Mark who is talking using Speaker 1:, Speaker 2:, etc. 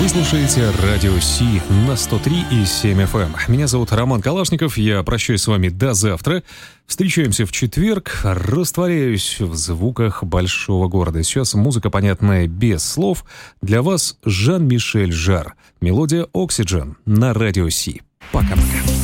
Speaker 1: Вы слушаете Радио Си на 103,7 FM. Меня зовут Роман Калашников, я прощаюсь с вами до завтра. Встречаемся в четверг, растворяюсь в звуках большого города. Сейчас музыка, понятная без слов. Для вас Жан-Мишель Жарр. Мелодия «Oxygen» на Радио Си. Пока-пока.